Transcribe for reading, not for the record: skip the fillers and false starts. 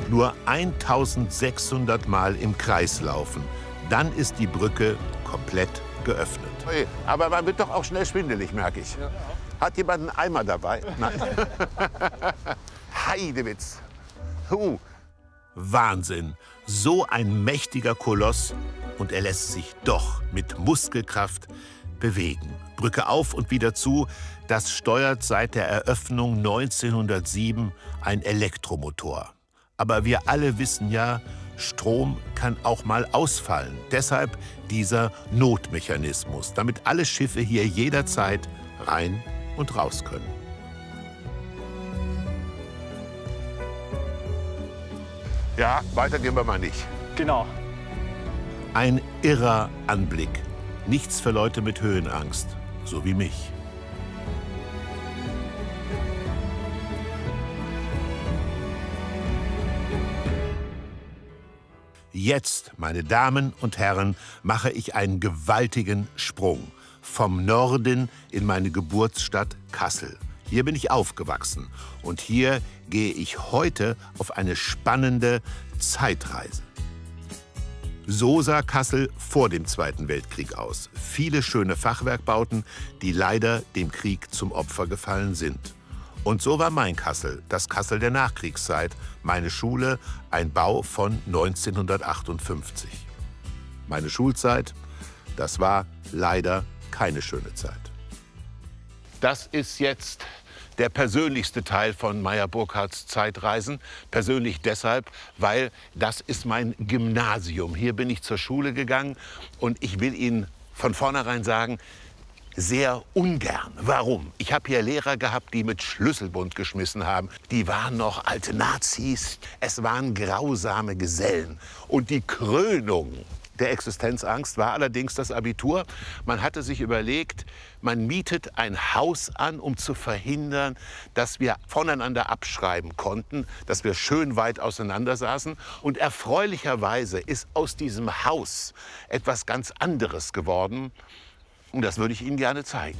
nur 1600 Mal im Kreis laufen. Dann ist die Brücke komplett geöffnet. Ui, aber man wird doch auch schnell schwindelig, merke ich. Ja. Hat jemand einen Eimer dabei? Nein. Heidewitz. Wahnsinn, so ein mächtiger Koloss und er lässt sich doch mit Muskelkraft bewegen. Brücke auf und wieder zu, das steuert seit der Eröffnung 1907 ein Elektromotor. Aber wir alle wissen ja, Strom kann auch mal ausfallen. Deshalb dieser Notmechanismus, damit alle Schiffe hier jederzeit rein und raus können. Ja, weiter gehen wir mal nicht. Genau. Ein irrer Anblick. Nichts für Leute mit Höhenangst, so wie mich. Jetzt, meine Damen und Herren, mache ich einen gewaltigen Sprung. Vom Norden in meine Geburtsstadt Kassel. Hier bin ich aufgewachsen und hier gehe ich heute auf eine spannende Zeitreise. So sah Kassel vor dem Zweiten Weltkrieg aus. Viele schöne Fachwerkbauten, die leider dem Krieg zum Opfer gefallen sind. Und so war mein Kassel, das Kassel der Nachkriegszeit, meine Schule, ein Bau von 1958. Meine Schulzeit, das war leider keine schöne Zeit. Das ist jetzt der persönlichste Teil von Meyer Burkhardts Zeitreisen. Persönlich deshalb, weil das ist mein Gymnasium. Hier bin ich zur Schule gegangen und ich will Ihnen von vornherein sagen, sehr ungern. Warum? Ich habe hier Lehrer gehabt, die mit Schlüsselbund geschmissen haben. Die waren noch alte Nazis. Es waren grausame Gesellen. Und die Krönung der Existenzangst war allerdings das Abitur. Man hatte sich überlegt, man mietet ein Haus an, um zu verhindern, dass wir voneinander abschreiben konnten, dass wir schön weit auseinander saßen. Und erfreulicherweise ist aus diesem Haus etwas ganz anderes geworden. Und das würde ich Ihnen gerne zeigen.